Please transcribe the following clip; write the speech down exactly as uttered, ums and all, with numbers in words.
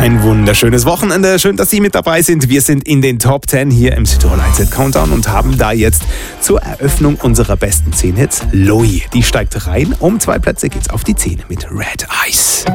Ein wunderschönes Wochenende. Schön, dass Sie mit dabei sind. Wir sind in den Top zehn hier im Südtirol Eins Countdown und haben da jetzt zur Eröffnung unserer besten zehn Hits Loui. Die steigt rein. Um zwei Plätze geht's auf die zehn mit Red Eyes.